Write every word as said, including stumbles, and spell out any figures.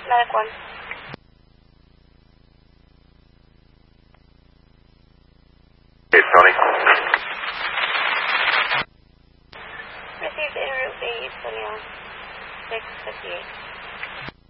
Medic one. Hey, Tony. Received en route eight twenty-one, six fifty-eight.